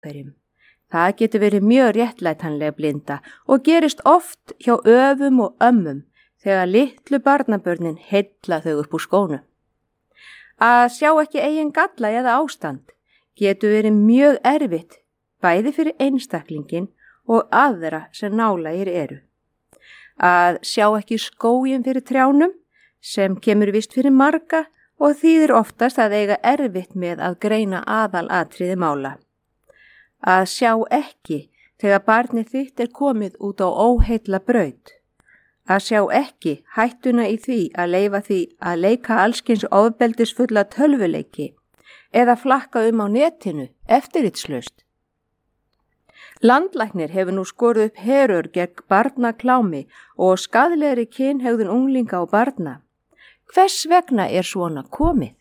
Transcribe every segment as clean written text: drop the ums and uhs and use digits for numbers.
einhverjum. Það getur verið mjög réttlætanleg blinda og gerist oft hjá öfum og ömmum þegar litlu barnabörnin heilla þau upp úr skónu. Að sjá ekki eigin galla eða ástand getur verið mjög erfitt bæði fyrir einstaklingin og aðra sem nálægir eru. Að sjá ekki skóginn fyrir trjánum sem kemur vist fyrir marga og þýðir oftast að eiga erfitt með að greina aðalatriði mála. Að sjá ekki þegar barnið þitt er komið út á óheilla braut. Að sjá ekki hættuna í því að leyfa því að leika allskyns ofbeldisfulla tölvuleiki eða flakka á netinu eftirritslaust. Landlæknir hefur nú skorið upp herör gegn barnaklámi og skaðlegri kynhegðun unglinga og barna. Hvers vegna er svona komið?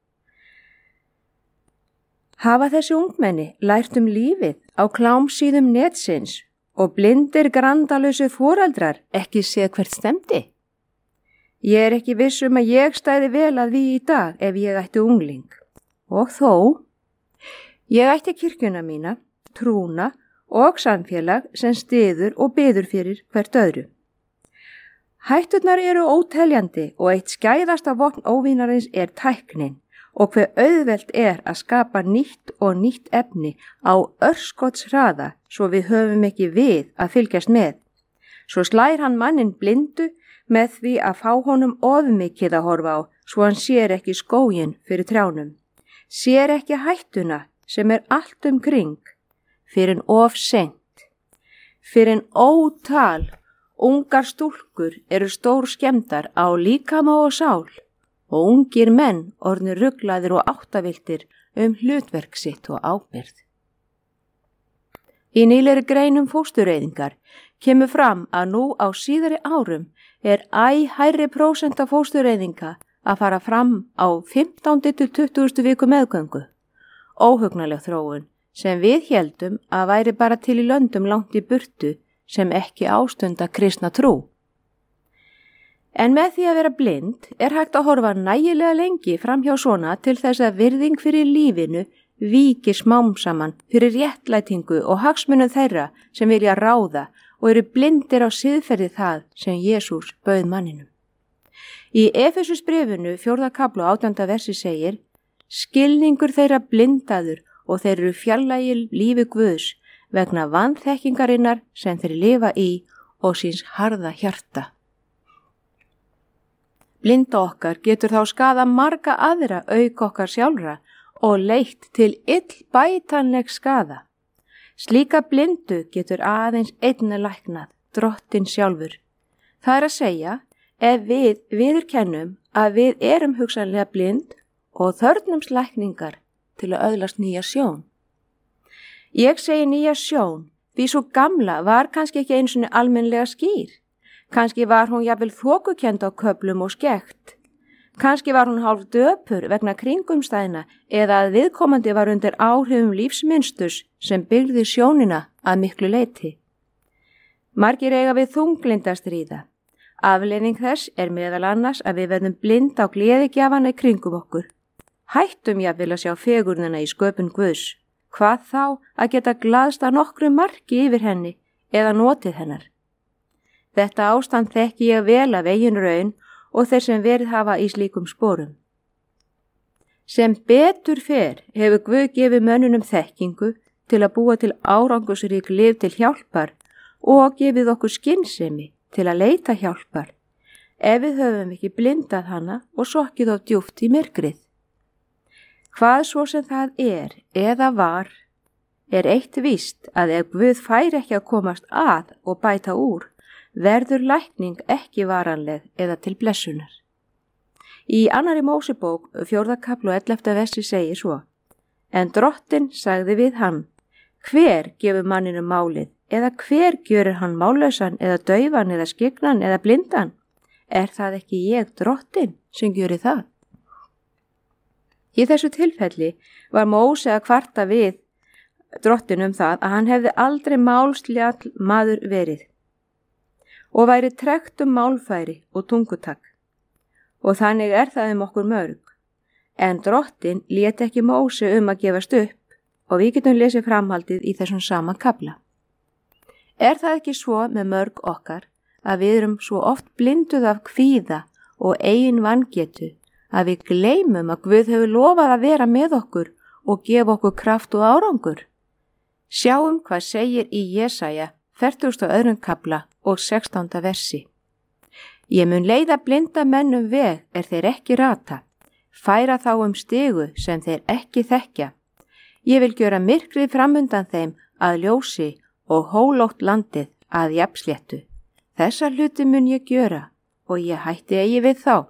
Hafa þessi ungmenni lært lífið á klámsíðum netsins og blindir grandalösu foreldrar ekki séð hvert stemdi? Ég er ekki viss að ég stæði vel að því í dag ef ég ætti ungling. Og þó, ég ætti kirkjuna mína, trúna og samfélag sem styður og biður fyrir hvert öðru. Hætturnar eru óteljandi og eitt skæðasta vopn óvinarins er tæknin og hve auðvelt er að skapa nýtt og nýtt efni á örskotshraða svo við höfum ekki við að fylgjast með. Svo slær hann manninn blindu með því að fá honum ofmikið að horfa á svo hann sér ekki skóginn fyrir trjánum. Sér ekki hættuna sem er allt kring fyrir en of seint. Fyrir en ótal ungar stúlkur eru stór skemmdar á líkama og sál og ungir menn orðnir ruglaðir og áttaviltir hlutverk sitt og ábyrgð. Í nýlegri greinum fóstureyðingar kemur fram að nú á síðari árum er hærri prósent af fóstureyðinga að fara fram á 15. til 20. viku meðgöngu. Óhugnaleg þróun sem við héldum að væri bara til í löndum langt í burtu sem ekki ástunda kristna trú. En með því að vera blind er hægt að horfa nægilega lengi framhjá svona til þess að virðing fyrir lífinu víki smám saman fyrir réttlætingu og hagsmunum þeirra sem vilja ráða og eru blindir á siðferði það sem Jesús bauð manninum. Í Efesusbréfinu 4. kafla 18. versi segir: skilningur þeirra blindaður og þeir eru fjarlægir lífi Guðs vegna vanþekkingarinnar sem þeir lifa í og síns harða hjarta. Blinda okkar getur þá skaða marga aðra auk okkar sjálfra og leitt til illbætanleg skaða. Slíka blindu getur aðeins einna læknað, Drottinn sjálfur. Það er að segja, ef við viðurkennum að við erum hugsanlega blind og þörfnumst lækningar til að öðlast nýja sjón. Ég segi nýja sjón, því svo gamla var kannski ekki einu sinni almennlega skýr. Kannski var hún jafnvel þokukennd á köflum og skekkt. Kannski var hún hálf döpur vegna kringumstæðna eða að viðkomandi var undir áhrifum lífsmynsturs sem byggði sjónina að miklu leyti. Margir eiga við þunglinda stríða. Afleiðing þess er meðal annars að við verðum blind á gleðigjafana í kringum okkur. Hættum jafnvel að sjá fegurðina í sköpun Guðs. Hvað þá að geta glaðst að nokkru marki yfir henni eða notið hennar. Þetta ástand þekki ég vel af eigin raun og þeir sem verið hafa í slíkum sporum. Sem betur fer hefur Guð gefið mönnunum þekkingu til að búa til árangursrík líf til hjálpar og gefið okkur skynsemi til að leita hjálpar ef við höfum ekki blindað hana og sokkið á djúpt í myrkrið. Hvað svo sem það er eða var, er eitt víst að ef Guð fær ekki að komast að og bæta úr, verður lækning ekki varanleg eða til blessunar. Í 2. Mósebók 4. kafla 11. versi segir svo: en Drottinn sagði við hann: hver gefur manninum málið, eða hver gjörir hann mállausan eða daufan eða skygnan eða blindan? Er það ekki ég, Drottinn, sem gjöri það? Í þessu tilfelli var Móse að kvarta við Drottinn það að hann hefði aldrei málsljall maður verið og væri tregt málfæri og tungutak. Og þannig er það okkur mörg. En Drottinn lét ekki Móse að gefast upp og við getum lesið framhaldið í þessum sama kafla. Er það ekki svo með mörg okkar að við erum svo oft blinduð af kvíða og eigin vangetu að við gleymum að Guð hefur lofað að vera með okkur og gefa okkur kraft og árangur? Sjáum hvað segir í Jesaja 42. kafla og 16. versi. Ég mun leiða blinda menn veg þeir ekki rata, færa þá stigu sem þeir ekki þekkja. Ég vil gjöra myrkrið framundan þeim að ljósi og hólótt landið að jafnsléttu. Þessa hluti mun ég gjöra og ég hætti eigi við þá.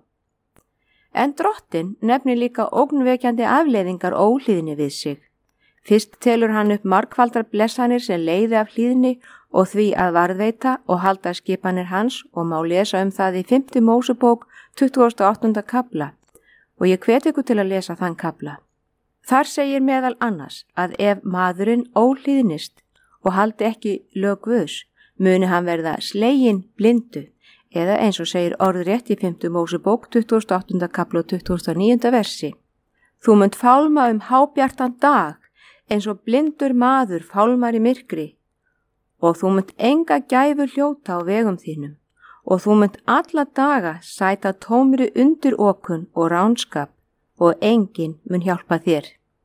En Drottinn nefnir líka ógnvekjandi afleiðingar óhlýðni við sig. Fyrst telur hann upp margfaldar blessanir sem leiði af hlýðni og því að varðveita og halda skipanir hans og má lesa það í 5. Mósebók 28. kafla og ég hvet ykkur til að lesa þann kafla. Þar segir meðal annars að ef maðurinn óhlýðnist og haldi ekki lög Guðs, muni hann verða sleginn blindu, eða eins og segir orðrétt í 5. Mósebók 28. kafla og 29. versi. Þú munt fálma hábjartan dag eins og blindur maður fálmar í myrkri og þú munt enga gæfu hljóta á vegum þínum og þú munt alla daga sæta tómri undirokun og ránskap og enginn mun hjálpa þér.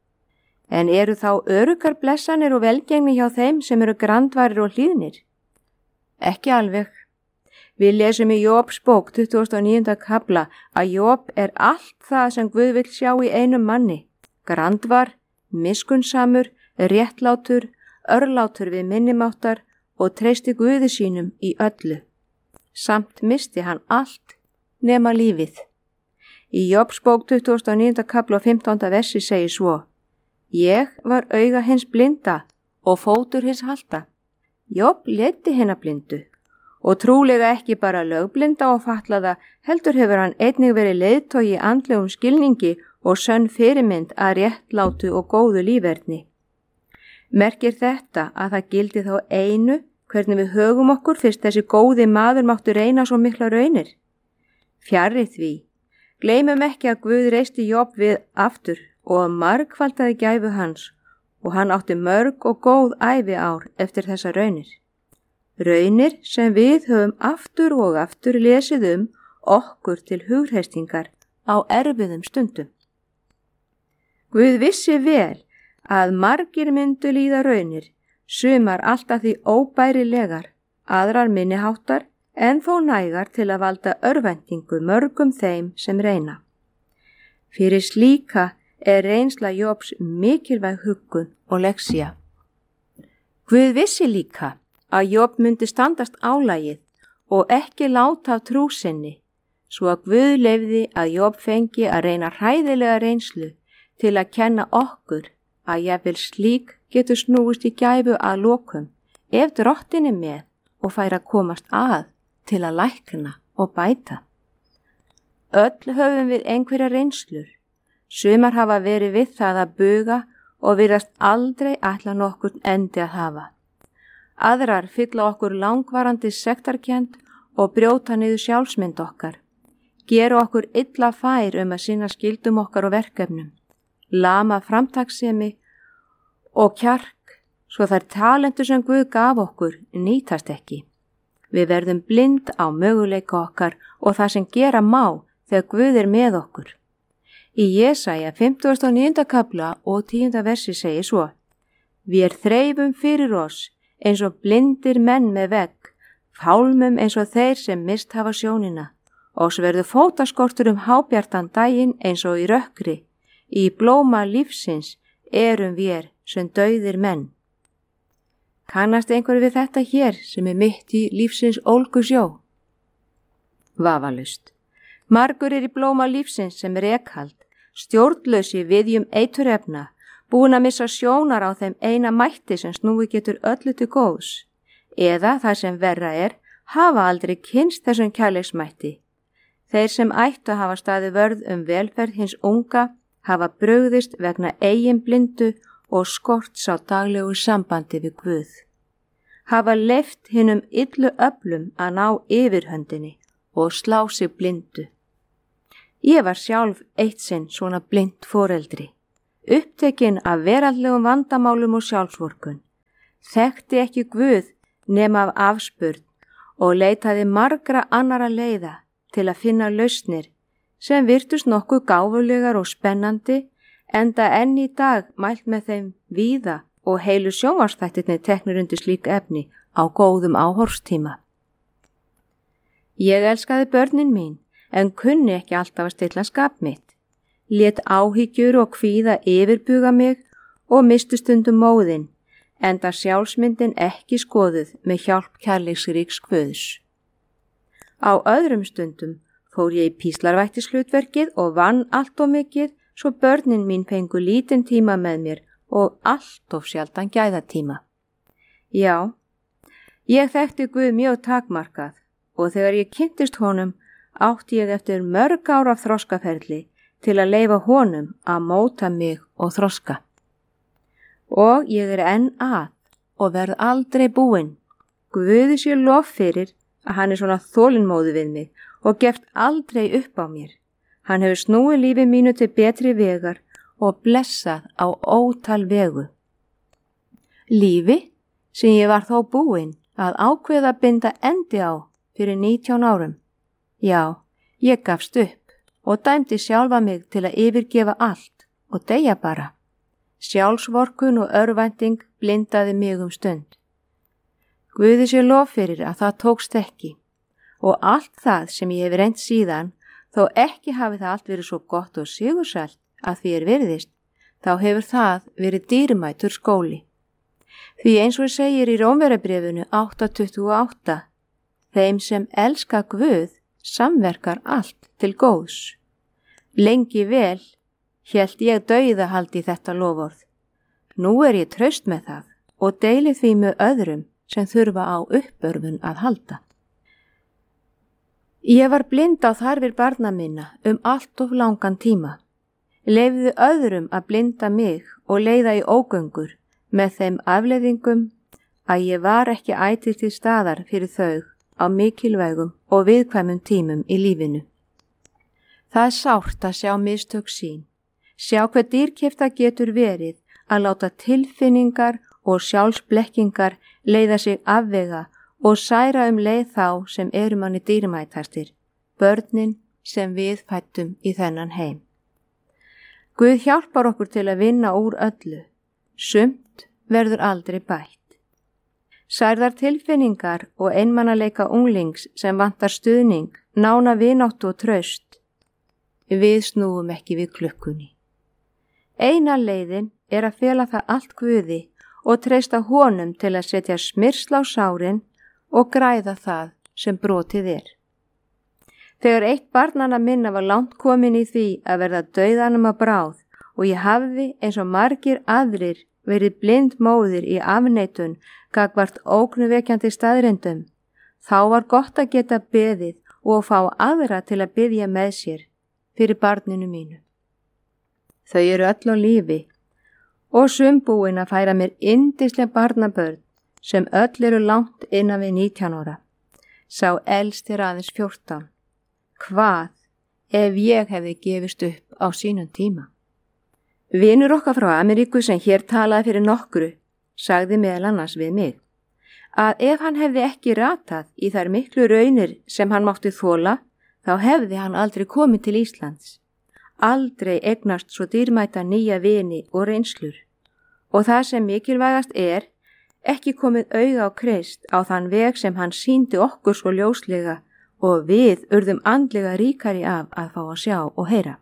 En eru þá öruggar blessanir og velgengni hjá þeim sem eru grandvarir og hlýðnir? Ekki alveg. Við lesum í Jóbs bók 29. kafla að Jób allt það sem Guð vill sjá í einum manni, grandvar, miskunnsamur, réttlátur, örlátur við minnimáttar og treysti Guði sínum í öllu. Samt misti hann allt nema lífið. Í Jóbs bók 29. kafla og 15. versi segir svo: Ég var auga hins blinda og fótur hins halta. Jób leiddi hina blindu og trúlega ekki bara lögblinda og fatlaða, heldur hefur hann einnig verið leiðtogi andlegum skilningi og sönn fyrirmynd að réttlátu og góðu líferni. Merkir þetta að það gildi þá einu hvernig við högum okkur fyrst þessi góði maður máttu reyna svo mikla raunir? Fjarri því. Gleymum ekki að Guð reisti Jób við aftur og margfaldaði gæfu hans og hann átti mörg og góð æviár eftir þessa raunir. Raunir sem við höfum aftur og aftur lesið okkur til hugreistingar á erfiðum stundum. Guð vissi vel að margir myndu líða raunir, sumar alltaf því óbærilegar, aðrar minniháttar en þó nægar til að valda örvæntingu mörgum þeim sem reyna. Fyrir slíka reynsla Jóbs mikilvæg huggun og lexía. Guð vissi líka að Jób myndi standast álagið og ekki láta af trú sinni, svo að Guð leyfði að Jób fengi að reyna hræðilega reynslu til að kenna okkur að jafnvel slík getur snúist í gæfu að lokum ef Drottinn með og fær að komast að til að lækna og bæta. Öll höfum við einhverja reynslur. Sumar hafa verið við það að buga og virðast aldrei ætla nokkurn endi að hafa. Aðrar fylla okkur langvarandi sektarkennd og brjóta niður sjálfsmynd okkar. Gera okkur illa fær að sinna skyldum okkar og verkefnum. Lama framtakssemi og kjark svo þær talentur sem Guð gaf okkur nýtast ekki. Við verðum blind á möguleika okkar og það sem gera má þegar Guð með okkur. Í Jesaja 59. kafla og 10. versi segir svo: Við þreifum fyrir oss eins og blindir menn með vegg, fálmum eins og þeir sem mist hafa sjónina, og svo verður fótaskortur hábjartan daginn eins og í rökkri, í blóma lífsins við sem dauðir menn. Kannast einhver við þetta hér sem mitt í lífsins ólgusjó? Vafalaust. Margur í blóma lífsins sem rekhald, stjórnlausi viðjum eiturefna, búin að missa sjónar á þeim eina mætti sem snúi getur öllu til góðs, eða það sem verra hafa aldrei kynnst þessum kærleiksmætti. Þeir sem ættu að hafa staðið vörð velferð hins unga hafa brugðist vegna eigin blindu og skorts á daglegu sambandi við Guð. Hafa leyft hinum illu öflum að ná yfirhöndinni og slá sig blindu. Ég var sjálf eitt sinn svona blind foreldri. upptekinn af veraldlegum vandamálum og sjálfsvorkun, þekkti ekki Guð nema af afspurn og leitaði margra annara leiða til að finna lausnir sem virtust nokkuð gáfulegar og spennandi, enda enn í dag mælt með þeim víða og heilu sjónvarpsþættirnir teknir undir slík efni á góðum áhorfstíma. Ég elskaði börnin mín en kunni ekki alltaf að stilla skap mitt, lét áhyggjur og kvíða yfirbuga mig og mistu stundum móðinn, enda sjálfsmyndin ekki skoðuð með hjálp kærleiksríks Guðs. Á öðrum stundum fór ég í píslarvættishlutverkið og vann allt of mikið svo börnin mín fengu lítinn tíma með mér og allt of sjaldan gæðatíma. Já, ég þekkti Guð mjög takmarkað og þegar ég kynntist honum átti ég eftir mörg ára af þroskaferli til að leyfa honum að móta mig og þroska. Og ég enn að og verð aldrei búinn. Guði sé lof fyrir að hann svona þolinmóður við mig og gefst aldrei upp á mér. Hann hefur snúið lífi mínu til betri vegar og blessað á ótal vegu. Lífi sem ég var þó búinn að ákveða að binda endi á fyrir 19 árum. Já, ég gafst upp og dæmdi sjálfa mig til að yfirgefa allt og deyja bara. Sjálfsvorkun og örvænting blindaði mig stund. Guði sé lof fyrir að það tókst ekki og allt það sem ég hef reynt síðan, þó ekki hafi það allt verið svo gott og sigursælt að því virðist, þá hefur það verið dýrmætur skóli. Því eins og segir í Rómverjabréfinu 8:28, þeim sem elska Guð samverkar allt til góðs. Lengi vel hélt ég dauðahald í þetta loforð. Nú ég traust með það og deili því með öðrum sem þurfa á uppörfun að halda. Ég var blind á þarfir barna minna allt of langan tíma. Leyfði öðrum að blinda mig og leiða í ógöngur með þeim afleiðingum að ég var ekki ætíð til staðar fyrir þau á mikilvægum og viðkvæmum tímum í lífinu. Það sárt að sjá mistök sín, sjá hver dýrkeypt það getur verið að láta tilfinningar og sjálfsblekkingar leiða sig afvega og særa leið þá sem eru manni dýrmætastir, börnin sem við fættum í þennan heim. Guð hjálpar okkur til að vinna úr öllu, sumt verður aldrei bætt. Særðar tilfinningar og einmanaleika unglings sem vantar stuðning, nána vináttu og traust. Við snúum ekki við klukkunni. Eina leiðin að fela það allt Guði og treysta honum til að setja smyrsl á sárin og græða það sem brotið Þegar eitt barnanna minna var langt komin í því að verða dauðanum að bráð og ég hafði eins og margir aðrir verið blind móðir í afneitun gagnvart ógnvekjandi staðreyndum, þá var gott að geta beðið og fá aðra til að biðja með sér fyrir barninu mínu. Þau eru öll á lífi og sum búin að færa mér yndisleg barnabörn sem öll eru langt innan við 19 ára. Sá elst aðeins 14. Hvað ef ég hefði gefist upp á sínum tíma? Vinur okkar frá Ameríku sem hér talaði fyrir nokkru sagði meðal annars við mig að ef hann hefði ekki ratað í þær miklu raunir sem hann mátti þola, þá hefði hann aldrei komið til Íslands. Aldrei eignast svo dýrmæta nýja vini og reynslur. Og það sem mikilvægast ekki komið auga á Krist á þann veg sem hann sýndi okkur svo ljóslega og við urðum andlega ríkari af að fá að sjá og heyra.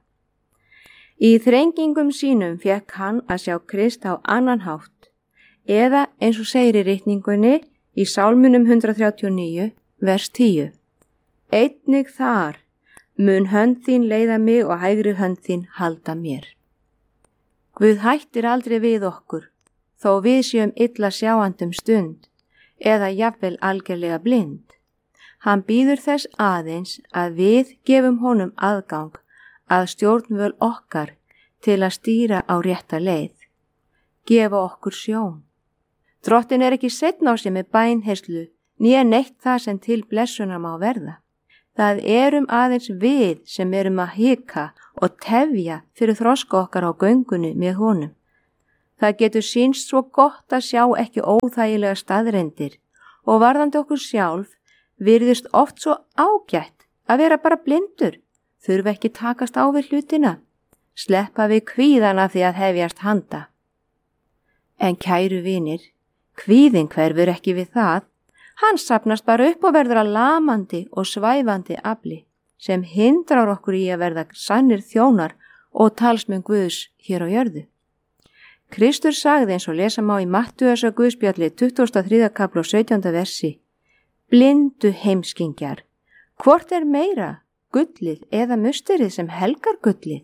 Í þrengingum sínum fékk hann að sjá Krist á annan hátt, eða eins og segir í ritningunni í Sálmunum 139, vers 10. Einnig þar mun hönd þín leiða mig og hægri hönd þín halda mér. Guð hættir aldrei við okkur, þó við séum illa sjáandum stund, eða jafnvel algerlega blind. Hann býður þess aðeins að við gefum honum aðgang að stjórnvöl okkar til að stýra á rétta leið. Gefa okkur sjón. Drottinn ekki seinna á sig með bænherslu, né neitt það sem til blessunar má verða. Það erum aðeins við sem erum að hika og tefja fyrir þroska okkar á göngunni með honum. Það getur sýnst svo gott að sjá ekki óþægilega staðreyndir og varðandi okkur sjálf virðist oft svo ágætt að vera bara blindur, þurfa ekki takast á við hlutina, sleppa við kvíðan af því að hefjast handa. En kæru vinir, kvíðin hverfur ekki við það. Hann safnast bara upp og verður að lamandi og svæfandi afli sem hindrar okkur í að verða sannir þjónar og talsmenn Guðs hér á jörðu. Kristur sagði eins og lesa má í Mattheusar Guðspjalli 23. kapla og 17. versi: Blindu heimskingjar, hvort er meira, gullið eða musterið sem helgar gullið?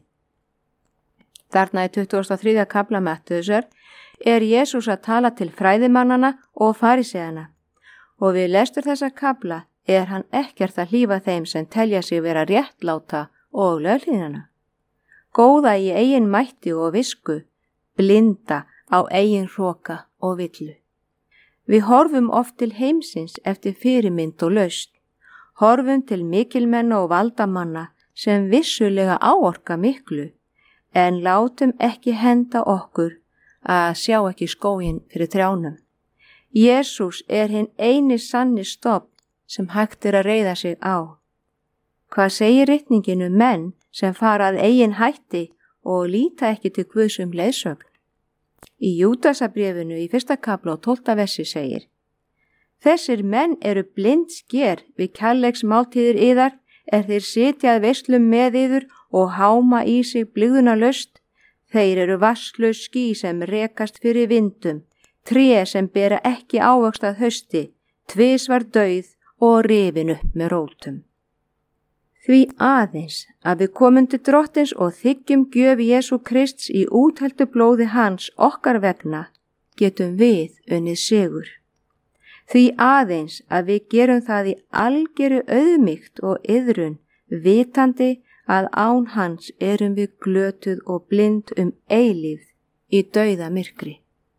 Þarna í 23. kapla Mattheusar er Jesús að tala til fræðimannana og fariseana. Og við lestur þessa kapla er hann ekkert að hlífa þeim sem telja sig vera réttláta og löghlýðnana. Góða í eigin mætti og visku, blinda á eigin hroka og villu. Við horfum oft til heimsins eftir fyrirmynd og lausn, horfum til mikilmenna og valdamanna sem vissulega áorka miklu, en látum ekki henda okkur að sjá ekki skóginn fyrir trjánum. Jesús er hinn eini sanni stofn sem hægt er að reiða sig á. Hvað segir ritningin menn sem fara að eigin hætti og líta ekki til Guðs leiðsögn? Í Júdasarbréfinu í 1. kapla og 12. versi segir: Þessir menn eru blind sker við kærleiksmáltíðir yðar þeir sitja að veislum með yður og háma í sig blygðunarlaust. Þeir eru vatnslaus ský sem rekast fyrir vindum, tré sem bera ekki ávöxt að hausti, tvisvar dauð og rifin upp með rótum. Því aðeins að við komum til Drottins og þiggjum gjöf Jesú Krists í útheltu blóði hans okkar vegna, getum við unnið sigur. Því aðeins að við gerum það í algeru auðmýkt og iðrun, vitandi að án hans erum við glötuð og blind eilífð í dauða myrkri.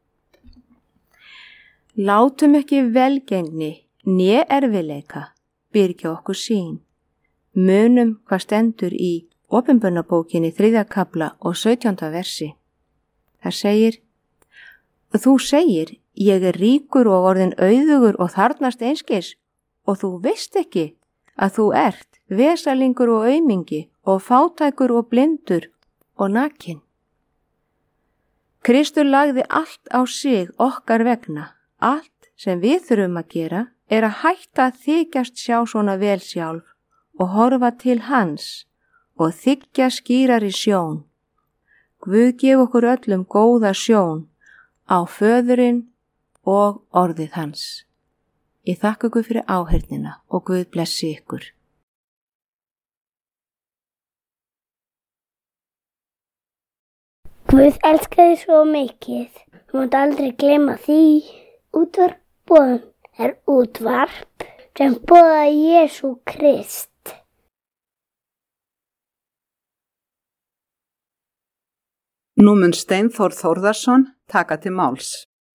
Látum ekki velgengni né erfiðleika byrgja okkur sýn. Munum hvað stendur í Opinberunarbókinni 3. kapla og 17. versi. Það segir: Þú segir, ég er ríkur og orðin auðugur og þarnast einskis, og þú veist ekki að þú ert vesalingur og aumingi og fátækur og blindur og nakinn. Kristur lagði allt á sig okkar vegna. Allt sem við þurfum að gera er að hætta að þykjast sjá svona vel sjálf og horfa til hans og þykja skýrari sjón. Guð gef okkur öllum góða sjón á föðurinn og orðið hans. Ég þakka ykkur fyrir áheyrnina og Guð blessi ykkur. Guð elskar þig svo mikið. Þú mátt aldrei gleyma því. Útvarp er útvarp sem boðar Jesú Krist. Nú mun Steinþór Þórðarsson taka til máls.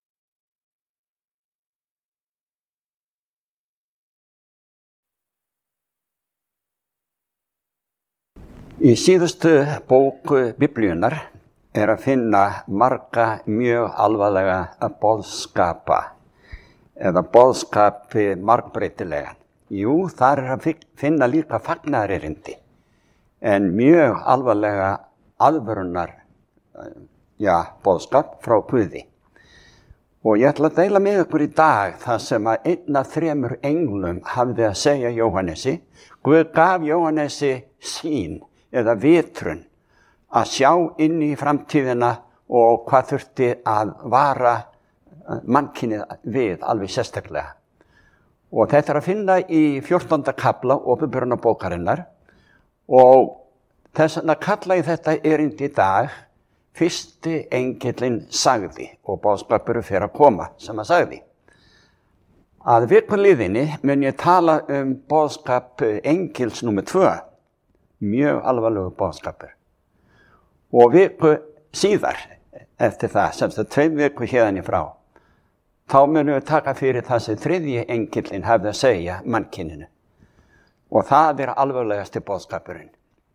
Í síðustu bók Biblíunnar er að finna marga mjög alvarlega boðskapa eða boðskapi margbreytilega. Jú, þar er að finna líka fagnaðarerindi en mjög alvarlega aðvörunar boðskap frá Guði. Og ég ætla að deila með ykkur í dag það sem að 1 af 3 englum hafði að segja Jóhannesi. Guð gaf Jóhannesi sýn eða vitrun að sjá inn í framtíðina og hvað þurfti að vara mannkynið við alveg sérstaklega. Og þetta er að finna í 14. kapla Opinberunarbókarinnar og þess vegna kalla ég þetta erindi í dag fyrsti engillinn sagði og boðskapur fyrir að koma sem að sagði. Að viku liðinni mun ég tala boðskap engils númer 2, mjög alvarlegu boðskapur. Og viku síðar, eftir það, sem það 2 viku hérðan í frá, þá munum við taka fyrir það sem 3. engillinn hefði að segja mannkyninu. Og það alvarlegasti boðskapurinn.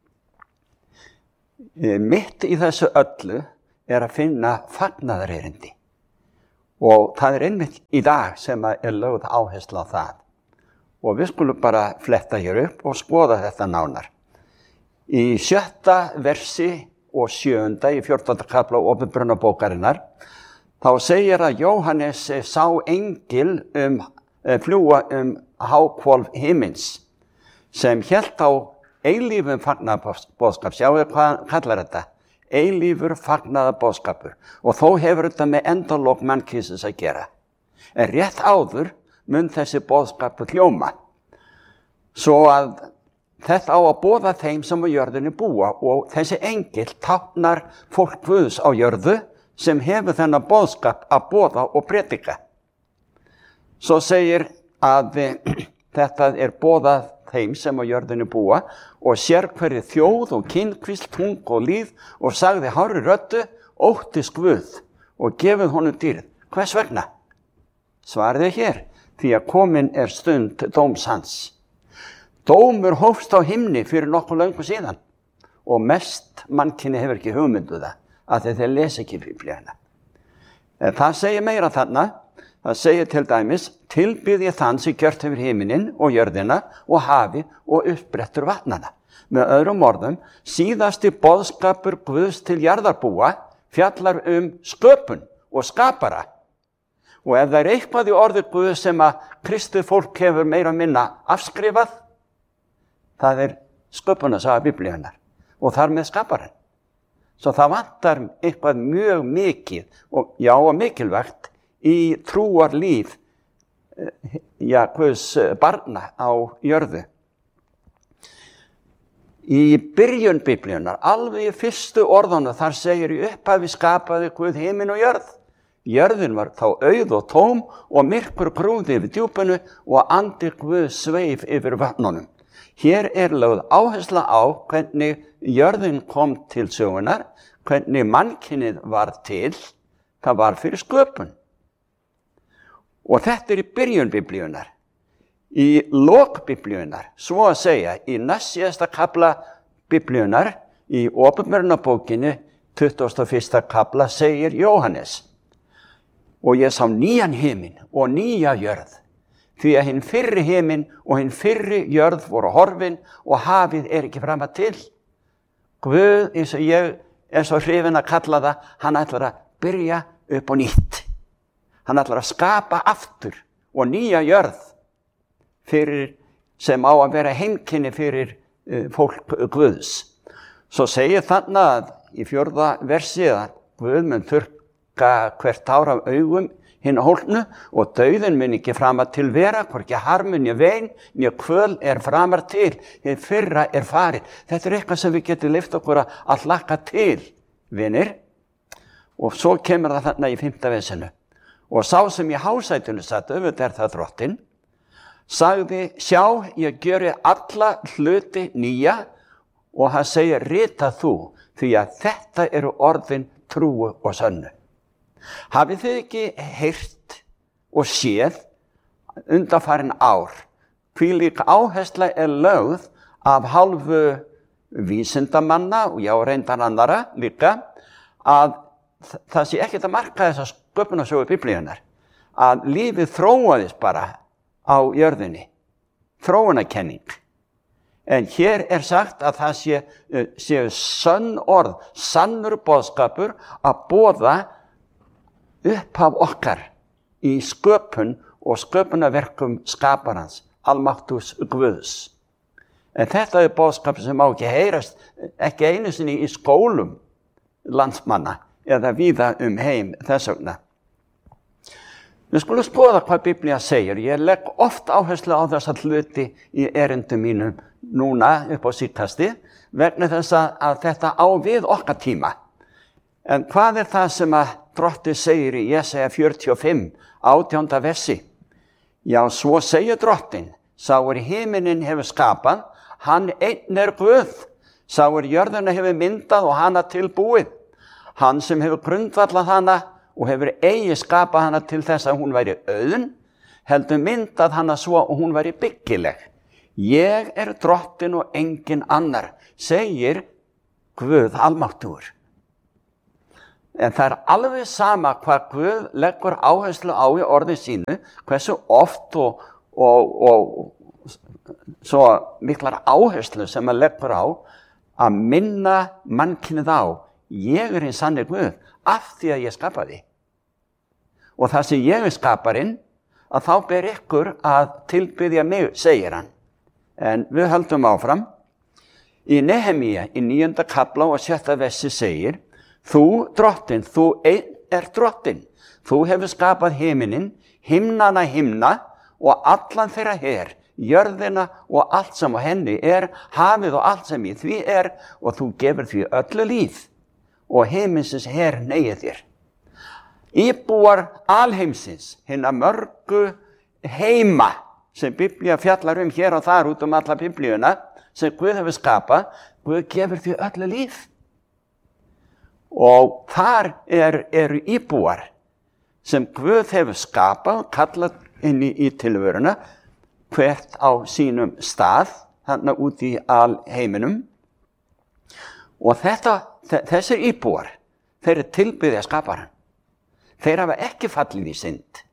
Mitt í þessu öllu að finna fagnaðarerindi. Og það einmitt í dag sem lögð áhersla á það. Og við skulum bara fletta hér upp og skoða þetta nánar. Í 7. versi og 7. í 14. kafla Opinberunarbókarinnar, þá segir að Jóhannes sá engil fljúga háhvolf himins, sem hélt á eilífum fagnaðarboðskap. Sjáðu hvað hann kallar þetta? Eilífur fagnaðarboðskapur. Og þó hefur þetta með endalok mannkynsins að gera. En rétt áður mun þessi boðskapur hljóma. Svo að þetta á að boða þeim sem á jörðinni búa, og þessi engil táknar fólk Guðs á jörðu sem hefur þennan boðskap að boða og predika. Svo segir að þetta boðað þeim sem á jörðinni búa, og sér hverju þjóð og kynkvísl, tung og líð, og sagði hárri röddu, óttist Guð og gefið honum dýrð. Hvers vegna? Svarið hér, því að komin stund dóms hans. Dómur hófst á himni fyrir nokkuð löngu síðan, og mest mannkynni hefur ekki hugmyndu það, að þeir lesa ekki Biblíuna. En það segir meira þarna. Það segir til dæmis, tilbyð ég þann sem gjört hefur himinin og jörðina og hafi og uppbrettur vatnana. Með öðrum orðum, síðasti boðskapur Guðs til jarðarbúa fjallar sköpun og skapara. Og ef það eitthvað í orði Guðs sem að kristið fólk hefur meira minna afskrifað, það sköpunarsaga Biblíunnar, og þar með skaparan. Svo það vantar eitthvað mjög mikið og mikilvægt í trúarlíf Guðs barna á jörðu. Í byrjun Biblíunnar, alveg í fyrstu orðunum, þar segir í upphafi skapaði Guð himin og jörð. Jörðin var þá auð og tóm og myrkur grúfði yfir djúpinu og andi Guð sveif yfir vatnunum. Hér lögð áhersla á hvernig jörðin kom til sögunar, hvernig mannkynið var til, það var fyrir sköpun. Og þetta í byrjun Biblíunnar. Í lok Biblíunnar, svo að segja, í næstsíðasta kafla Biblíunnar, í Opinberunarbókinni, 21. kafla, segir Jóhannes: og ég sá nýjan himin og nýja jörð, því að hinn fyrri himin og hinn fyrri jörð voru horfin og hafið ekki fram að til. Guð, eins og ég svo hrifinn að kalla það, hann ætlar að byrja upp á nýtt. Hann ætlar að skapa aftur og nýja jörð sem á að vera heimkynni fyrir fólk Guðs. Svo segir þarna að í 4. versi að Guð mun þurrka hvert ár af augum hinn hólnu og dauðinn mun ekki framar til vera, hvorki harmun né vein né kvöl framar til, hið fyrra farið. Þetta eitthvað sem við getum leyft okkur að hlakka til, vinir. Og svo kemur það þarna í 5. versinu. Og sá sem í hásætinu satt, auðvitað það drottinn, sagði, sjá, ég gjöri alla hluti nýja, og hann segir, rita þú, því að þetta orðin trúu og sönnu. Hafið þið ekki heyrt og séð undanfarin ár, hvílík áhersla lögð af hálfu vísindamanna, og reyndar annara líka, að það sé ekkert að marka þessa sköpunarsögu Biblíunnar, að lífið þróaðist bara á jörðinni, þróunarkenning. En hér sagt að það séu sönn orð, sannur boðskapur að boða upphaf okkar í sköpun og sköpunarverkum skaparans, almáttugs Guðs. En þetta boðskapur sem má ekki heyrast, ekki einu sinni í skólum landsmanna, eða víða heim þess vegna. Við skulum skoða hvað Biblía segir. Ég legg oft áherslu á þessa hluti í erindum mínum núna upp á síðkasti, vegna þess að þetta á við okkar tíma. En hvað það sem að Drottinn segir í Jesaja 45, 18. versi? Já, svo segir Drottinn, sá himinin hefur skapað, hann einn Guð, sá jörðina hefur myndað og hana tilbúið. Hann sem hefur grundvallað hana og hefur eigi skapað hana til þess að hún væri auðn, heldur myndað hana svo og hún væri byggileg. Ég drottinn og engin annar, segir Guð almáttugur. En það alveg sama hvað Guð leggur áherslu á í orði sínu, hversu oft og svo miklar áherslu sem hann leggur á að minna mannkynið á. Ég hinn sanni Guð af því að ég skapaði. Og það sem ég skaparinn, að þá ber ykkur að tilbiðja mig, segir hann. En við höldum áfram. Í Nehemía, í 9. kafla og 6. versi segir, þú drottinn, þú einn drottinn. Þú hefur skapað himinin, himnana himna og allan þeirra her, jörðina og allt sem á henni hafið og allt sem í því og þú gefur því öllu líf og himinsins her negið þér. Íbúar alheimsins, hinna mörgu heima sem Biblía fjallar hér og þar út alla Biblíuna, sem Guð hefur skapað, Guð gefur því öllu líf. Og þar eru íbúar sem Guð hefur skapað og kallað inn í tilveruna, hvert á sínum stað, þarna út í alheiminum. Og þessir íbúar, þeir tilbiðja skaparann. Þeir hafa ekki fallið í synd.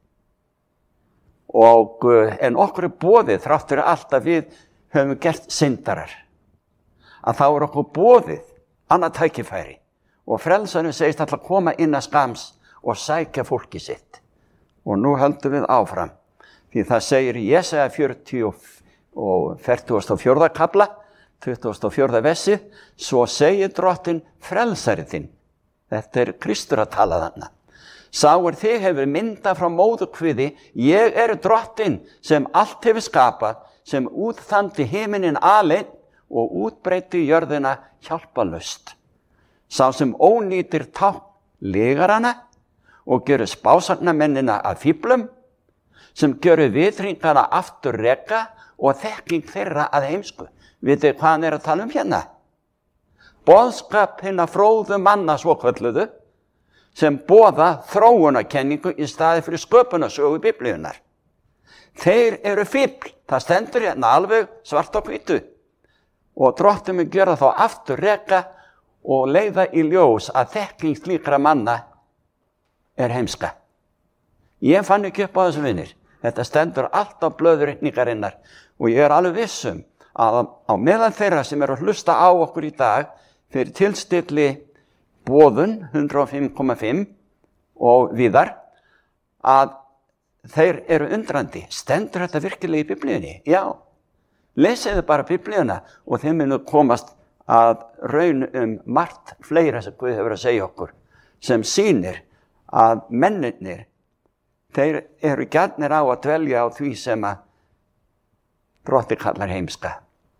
En okkur boðið, þráttur allt að við höfum gert syndarar, að þá okkur boðið annað tækifæri og frelsarinn segist alltaf koma inn að skams og sækja fólki sitt. Og nú höldum við áfram, því það segir í Jesaja 40 og 44. kafla, 24. versi, svo segir drottinn frelsarinn þinn. Þetta Kristur að tala þarna. Sá þig hefur myndað frá móðurkviði, ég drottinn sem allt hefur skapað, sem útþandi himinin aleinn og útbreyti jörðina hjálpalaust. Sá sem ónýtir tákn lygarana og gjörur spásagnamennina að fíflum, sem gjörur viðhringana aftur reka og þekking þeirra að heimsku. Vitið hvað hann að tala hérna? Boðskap hinna fróðu manna svokölluðu, sem boða þróunarkenningu í staði fyrir sköpunarsögu Biblíunnar. Þeir fífl, það stendur hérna alveg svart á hvítu. Og drottinn mun gera þá aftur reka og leiða í ljós að þekking slíkra manna heimska. Ég fann ekki upp á þessu vinir. Þetta stendur allt á blöðurreikningarinnar og ég alveg vissum að á meðan þeirra sem að hlusta á okkur í dag fyrir tilstilli boðun 105,5 og víðar, að þeir undrandi. Stendur þetta virkilega í Biblíunni? Já. Lesiðu bara Biblíuna og þeir munu komast að raun margt fleira sem Guð hefur að segja okkur, sem sýnir að mennirnir, þeir gjarnir á að dvelja á því sem að Drottinn kallar heimska.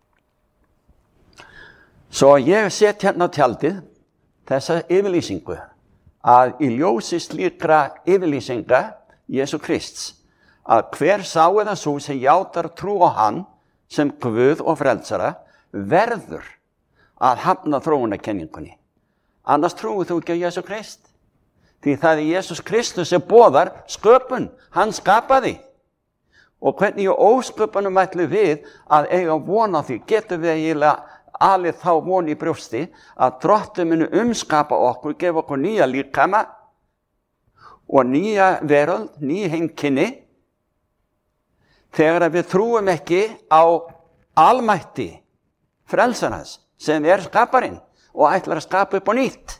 Svo ég set hérna á tjaldið þessa yfirlýsingu, að í ljósi slíkra yfirlýsinga Jesú Krists, að hver sá eða sú sem játar trú á hann sem Guð og frelsara verður að hafna þróunarkenningunni. Annars trúir þú ekki á Jesú Krist. Því það Jesús Kristus sem boðar sköpun, hann skapaði. Og hvernig í ósköpunum ætlum við að eiga von á því, getum við eiginlega alið þá von í brjósti að Drottinn muni umskapa okkur, gefa okkur nýja líkama og nýja veröld, ný heimkynni, þegar við trúum ekki á almætti frelsarans sem skaparinn og ætlar að skapa upp á nýtt.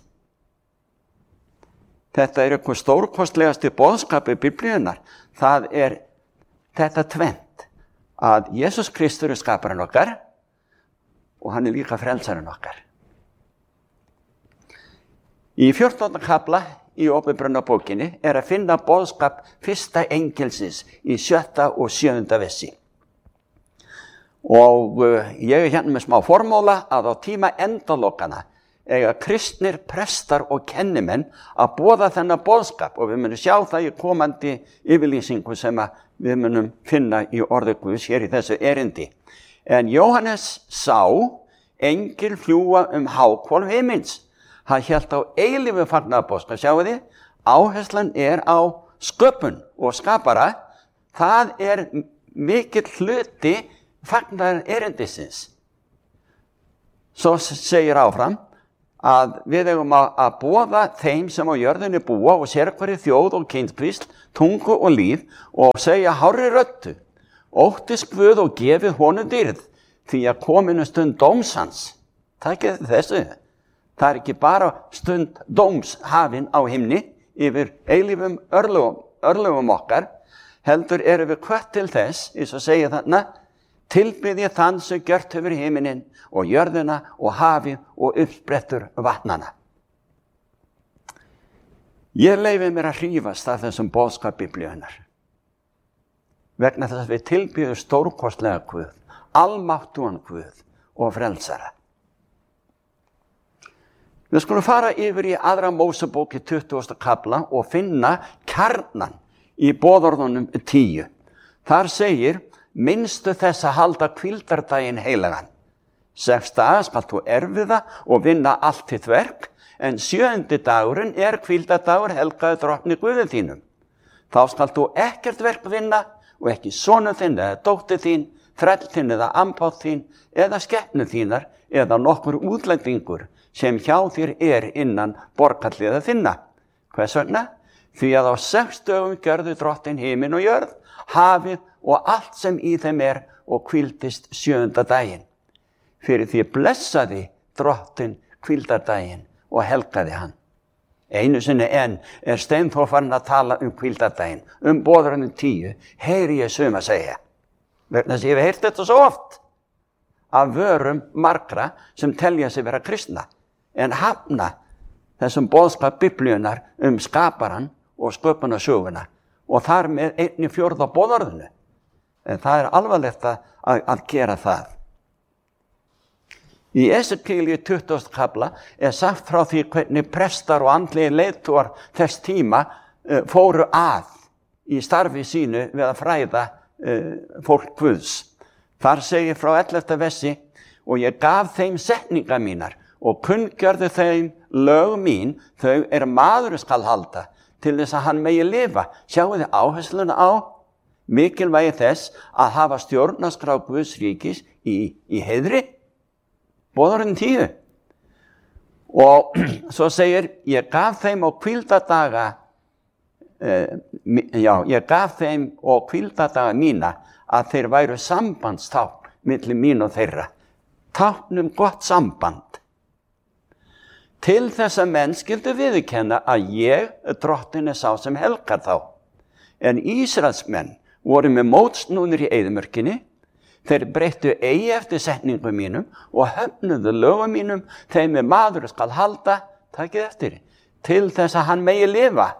Þetta eitthvað stórkostlegasti boðskapi Biblíunnar. Það þetta tvennt, að Jesús Kristur skaparinn okkar og hann líka frelsarinn okkar. Í 14. kafla í Åpenbarunarbókinni að finna boðskap fyrsta engelsins í 7. og 7. versi. Og ég hérna með smá formóla að á tíma endalokana eiga kristnir prestar og kennimenn að boða þennan boðskap, og við munum sjá það í komandi yfirlýsingu sem við munum finna í orði Guðs hér í þessu erindi. En Jóhannes sá engil fljúga háhvolf himins. Hann hélt á eilífu fagnaðarboðskap. Sjáu þið, áherslan á sköpun og skapara. Það mikill hluti fagnar erindisins. Svo segir áfram að við eigum að boða þeim sem á jörðinni búa og sérhverri þjóð og kynskvísl, tungu og líf og segja hárri röddu, óttist Guð og gefið honum dýrð, því að kominu stund dóms hans. Takið þessu. Það er ekki bara stund dóms hafin á himni yfir eilífum örlögum okkar, heldur erum við hvött til þess, eins og segja þarna, tilbyðja þann sem gjört hefur himinin og jörðina og hafið og uppsprettur vatnana. Ég leyfi mér að hrífast af þessum boðskap Biblíunnar. Vegna þess að við tilbyðum stórkostlega Guð, almáttugan Guð og frelsara. Við skulum fara yfir í 2. Mósebók í 20. kafla og finna kjarnan í boðorðunum 10. Þar segir, minnstu þess að halda hvíldardaginn heilagan. 6 daga skal þú erfiða og vinna allt þitt verk, en 7. dagurinn er hvíldardagur helgaður drottni Guði þínum. Þá skal þú ekkert verk vinna og ekki sonur þinn eða dóttir þín, þræll þinn eða ambátt þín eða skepnu þínar eða nokkur útlendingur sem hjá þér er innan borgarliða þinna. Hvers vegna? Því að á 6 dögum gjörðu drottin himin og jörð, hafið og allt sem í þeim er og hvíldist 7. daginn. Fyrir því blessaði drottin hvíldardaginn og helgaði hann. Einu sinni enn er Steinþór farinn að tala hvíldardaginn, boðorðunum 10, heyri ég suma segja. Vegna þess að ég hef heyrt þetta svo oft af vörum margra sem telja sig vera kristna, en hafna þessum boðskap Biblíunnar skaparan og sköpunarsöguna og þar með 1/4 boðorðinu. En það er alvarlegt að gera það. Í Esekiel 20. kafla er sagt frá því hvernig prestar og andlegir leiðtogar þess tíma fóru að í starfi sínu við að fræða fólk Guðs. Þar segir frá 11. versi, og ég gaf þeim setningar mínar og kunngjörði þeim lög mín, þau maður skal halda til þess að hann megi lifa. Sjáu þið áhersluna á mikilvægi þess að hafa stjórnarskrá Guðs ríkis í heiðri. Boðorðin 10. Og svo segir, ég gaf þeim og hvíldardaga mína að þeir væru sambandstákn milli mín og þeirra. Tákn gott samband. Til þess að menn skyldu viðurkenna að ég, drottin, sá sem helgar þá. En Ísraelsmenn voru með mótsnúnir í eyðimörkinni. Þeir breyttu eigi eftir setningum mínum og höfnuðu lögum mínum, þeim maður skal halda, takið eftir, til þess að hann megi lifa.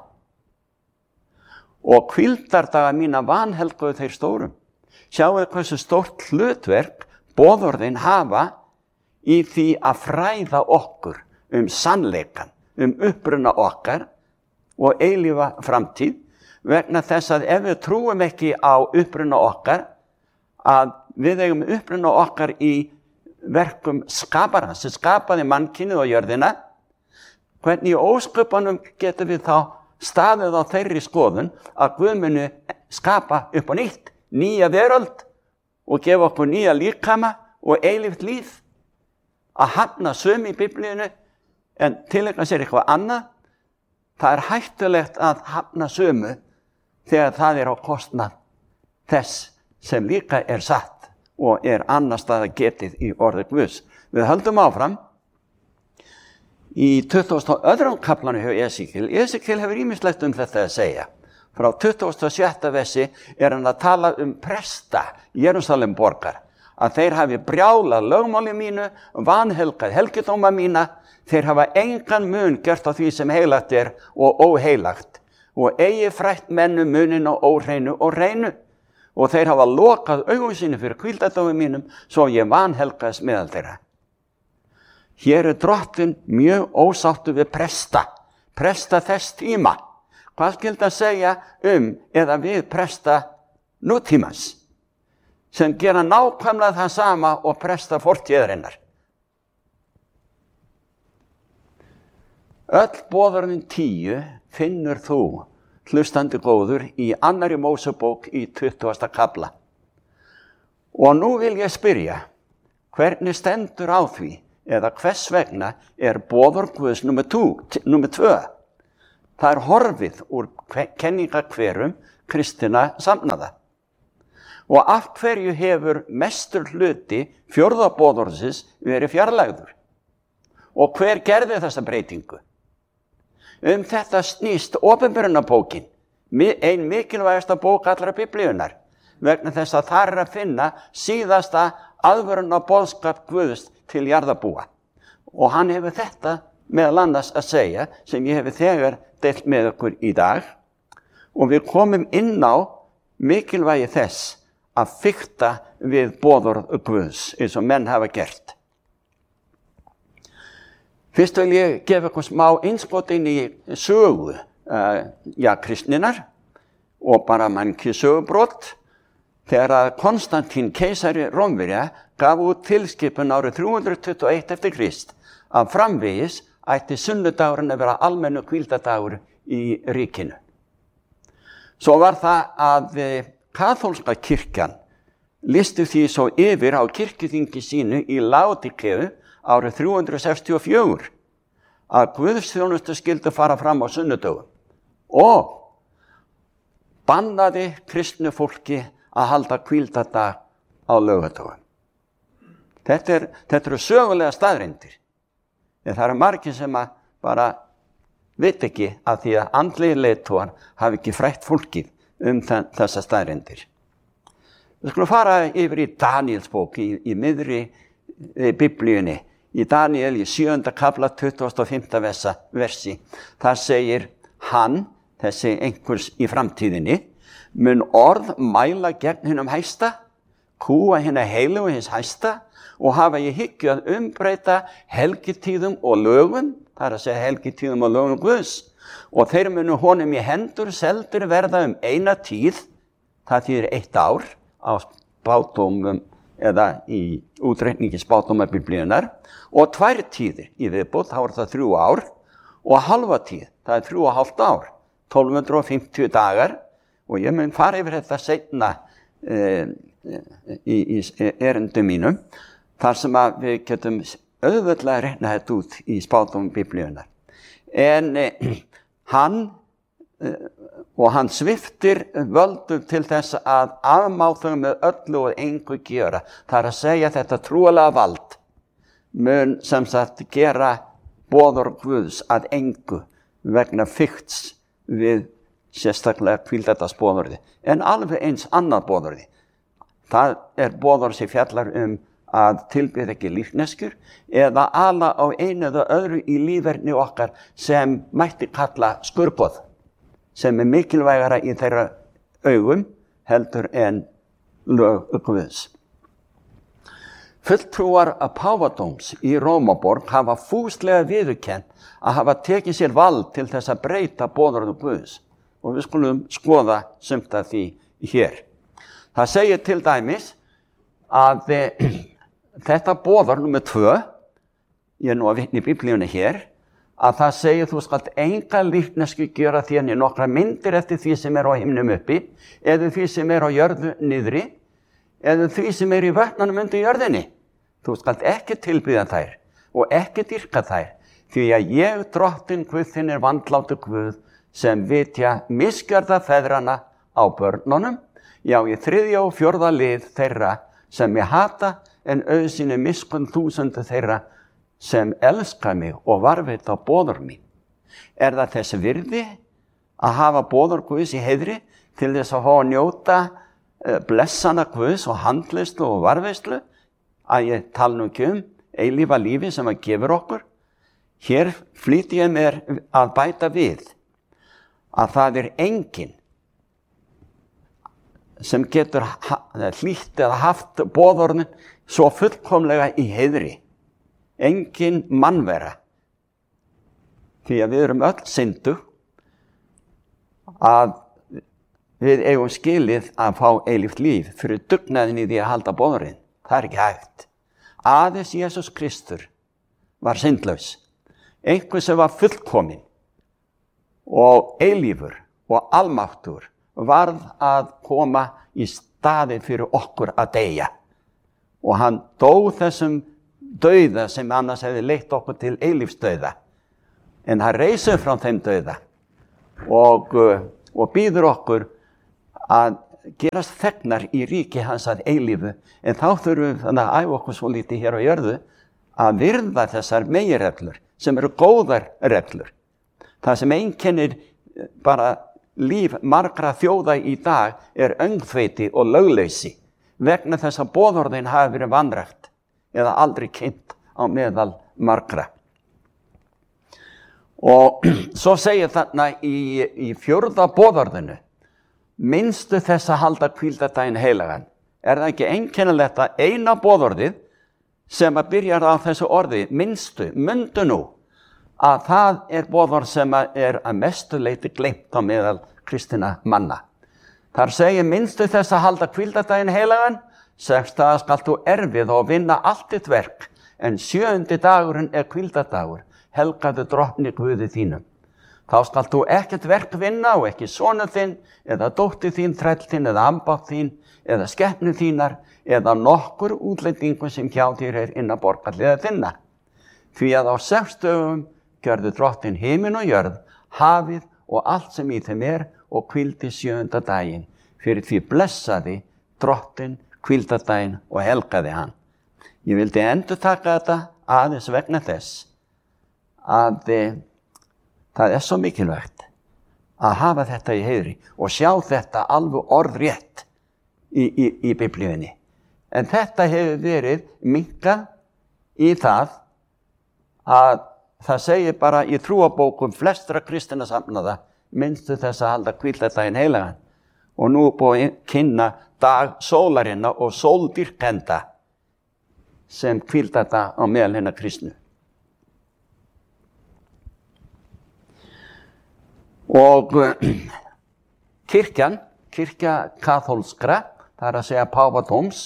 Og hvíldardaga mína vanhelguðu þeir stórum. Sjáu hversu stórt hlutverk boðorðin hafa í því að fræða okkur sannleikan, uppruna okkar og eilífa framtíð, vegna þess að ef við trúum ekki á uppruna okkar, að við eigum uppruna okkar í verkum skaparans sem skapaði mannkynið og jörðina, hvernig í ósköpunum getum við þá staðið á þeirri skoðun að Guð muni skapa upp á nýtt, nýja veröld og gefa okkur nýja líkama og eilíft líf. Að hafna sömu í Biblíunni en tileigna sér eitthvað annað, það er hættulegt að hafna sömu þegar það er á kostnað þess sem líka er satt og annars staðar getið í orði Guðs. Við höldum áfram í 22. kaflanu hjá Esekiel. Esekiel hefur ýmislegt þetta að segja. Frá 27. versi hann að tala presta Jerúsalem borgar, að þeir hafi brjálað lögmáli mínu, vanhelgað helgidóma mína, þeir hafa engan mun gert á því sem heilagt er og óheilagt, og eigi frætt mennu munin og óhreinu og reinu, og þeir hafa lokað augum sínu fyrir hvíldardómi mínum, svo ég vanhelgaðist meðal þeirra. Hér drottin mjög ósáttur við presta þess tíma. Hvað skyldi að segja eða við presta nútímans, sem gera nákvæmlega það sama og presta fortíðarinnar? Öll boðorðin 10 finnur þú, hlustandi góður, í 2. Mósebók í 20. kafla. Og nú vil ég spyrja, hvernig stendur á því, eða hvers vegna boðorð Guðs númer 2? Það horfið úr kenningahverum kristinna samnaða. Og af hverju hefur mestur hluti fjórða boðorðsins verið fjarlægður? Og hver gerði þessa breytingu? Þetta snýst Opinberunarbókin, ein mikilvægasta bók allra Biblíunnar, vegna þess að þar að finna síðasta aðvörunarboðskap Guðs til jarðarbúa. Og hann hefur þetta meðal annars að segja, sem ég hefur þegar deilt með okkur í dag, og við komum inn á mikilvægi þess að fikta við boðorð Guðs, eins og menn hafa gert. Fyrst vil ég gefa ykkur smá innskot inn í sögu kristninnar og bara mannkið sögubrot, þegar að Konstantín keisari Rómverja gaf út tilskipun árið 321 eftir Krist að framvegis ætti sunnudagurinn að vera almennu hvíldadagur í ríkinu. Svo var það að kaþólska kirkjan listi því svo yfir á kirkjuþingi sínu í Laodíkeu árið 364 að guðsþjónustu skyldi fara fram á sunnudögum og bannaði kristnu fólki að halda hvíldadag á laugardögum. Þetta eru sögulega staðreyndir. Það eru margir sem bara veit ekki að því að andlegir leiðtogar hafi ekki frætt fólkið þessa staðreyndir. Við skulum fara yfir í Daníelsbók í miðri Biblíunni. Í Daníel í 7. kafla 25. versi. Þar segir hann, þessi einhvers í framtíðinni, mun orð mæla gegn hinum hæsta, kúa hina heilugu hins hæsta og hafa í hyggju að umbreyta helgitíðum og lögum, það er að segja helgitíðum og lögum Guðs, og þeir munu honum í hendur seldur verða eina tíð, það þýðir 1 ár á spádómum eða í útreikningi spádóma Biblíunnar, og 2 tíðir í viðbót, þá það 3 ár, og halva tíð, það 3,5 ár, 1250 dagar, og ég mun fara yfir þetta seinna í erindum mínum, þar sem að við getum auðveldlega reikna þetta út í spádómum Biblíunnar. En hann sviptir völdum til þess að afmá þau með öllu og engu gera. Það er að segja þetta trúalega vald mun sem sagt gera boðorð Guðs að engu vegna fikts við sérstaklega hvíldadagsboðorði. En alveg eins annað boðorði. Það boðorð sem fjallar að tilbyða ekki líkneskjur eða ala á einu eða öðru í líferni okkar sem mætti kalla skurboð, sem mikilvægara í þeirra augum heldur en lög Guðs. Fulltrúar að páfadóms í Rómaborg hafa fúslega viðurkennt að hafa tekið sér vald til þess að breyta boðorðum Guðs, og við skulum skoða sumt af því hér. Það segir til dæmis að þetta boðorð númer 2, ég nú að vitna í Biblíunni hér, að það segir þú skalt enga líknesku gera þér nokkra myndir eftir því sem á himnum uppi, eða því sem á jörðu niðri, eða því sem í vötnunum undir jörðinni. Þú skalt ekki tilbiðja þær og ekki dýrka þær, því að ég, drottinn Guð þinn, vandlátur Guð, sem vitja misgjörða feðrana á börnunum, já, í 3. og 4. lið þeirra sem ég hata, en auðsýni miskunn 1000 þeirra sem elska mig og varðveita boðorð mín. Það þess virði að hafa boðorð Guðs í heiðri til þess að fá að njóta blessana Guðs og handleyslu og varðveislu, að ég tala nú ekki eilífa lífi sem að gefur okkur? Hér flýti ég mér að bæta við að það enginn sem getur hlýtt eða haft boðorðin svo fullkomlega í heiðri. Engin mannvera. Því að við erum öll syndug að við eigum skilið að fá eilíft líf fyrir dugnaðin í því að halda boðorðin. Það ekki hægt. Aðeins Jesús Kristur var syndlaus. Einhver sem var fullkominn og eilífur og almáttur varð að koma í staðinn fyrir okkur að deyja. og hann dó þessum dauða sem annars hefði leitt okkur til eilífsdauða. En hann reisur frá þeim dauða og býður okkur að gerast þegnar í ríki hans að eilífu. En þá þurfum við þannig að æfa okkur svo lítið hér á jörðu að virða þessar meginreglur sem eru góðar reglur. Það sem einkennir bara líf margra þjóða í dag er öngþveiti og lögleysi vegna þess að boðorðin hafi verið vanrækt eða aldrei kynnt á meðal margra. Og svo segir þarna í 4. boðorðinu, minnstu þess að halda hvíldardaginn heilagan. Er það ekki einkennilegt að eina boðorðið sem að byrjar á þessu orði, minnstu, mundu nú, að það er boðorð sem er að mestu leyti gleymt á meðal kristinna manna. Þar segir minnstu þess að halda hvíldardaginn heilagan, 6 daga skalt þú erfið og vinna allt þitt verk, en 7. dagurinn er hvíldardagur, helgaðu drottni Guði þínum. Þá skalt þú ekkert verk vinna og ekki sonur þinn, eða dóttir þín, þræll þinn, eða ambátt þín, eða skepnu þínar, eða nokkur útlendingur sem hjá þér er innan borgarliða þinna. Því að á 6 dögum gjörðu drottin himin og jörð, hafið og allt sem í þeim er, og hvíldi 7. daginn. Fyrir því blessaði drottin hvíldardaginn og helgaði hann. Ég vildi endurtaka þetta aðeins vegna þess að það er svo mikilvægt að hafa þetta í heiðri og sjá þetta alveg orðrétt í Biblíunni. En þetta hefur verið minnkað í það að það segir bara í trúabókum flestra kristinna safnaða, minnstu þess að halda hvíldardaginn heilagan. Og nú búið að kynna dag sólarinnar og sóldyrkenda sem hvíldardag á meðal hinna kristnu. Og kirkja kaþólskra, það er að segja páfadóms,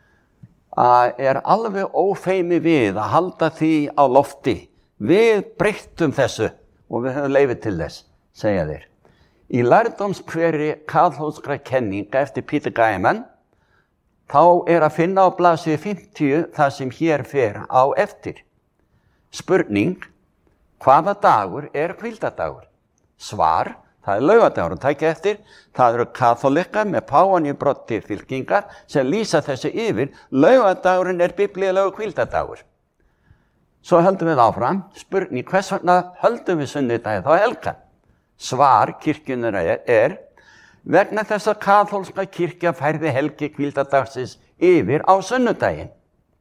er alveg ófeimi við að halda því á lofti. Við breyttum þessu og við höfum leyfi til þess, segja þeir. Í lærdómskveri kaþólskra kenninga eftir Peter Gaiman, þá er að finna á blaðsíðu 50 það sem hér fer á eftir. Spurning, hvaða dagur er hvíldardagur? Svar, það er laugardagurinn, tækja eftir, það eru kaþólikar með páfan í broddi fylkingar sem lýsa þessu yfir, laugardagurinn er biblíulegur hvíldardagur. Svo höldum við áfram, spurning, hvers vegna höldum við sunnudaginn þá helgan? Svar kirkjunnar er, vegna þess að kaþólska kirkja færði helgi hvíldardagsins yfir á sunnudaginn.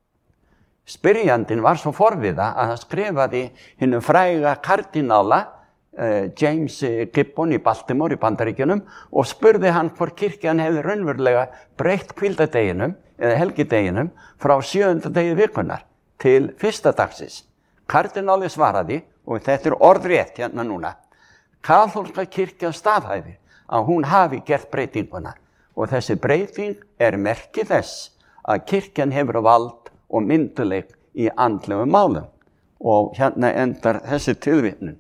Spyrjandinn var svo forviða að hann skrifaði hinum fræga kardinála James Gibbon í Baltimore í Bandaríkjunum og spurði hann hvort kirkjan hefði raunverulega breytt hvíldardeginum eða helgideginum frá 7. degi vikunar til 1. dagsins. Kardináli svaraði, og þetta er orðrétt hérna núna, kaþólska kirkjan staðhæfir að hún hafi gert breytinguna og þessi breyting er merki þess að kirkjan hefur vald og mynduleik í andlegum málum. Og hérna endar þessi tilvitnun.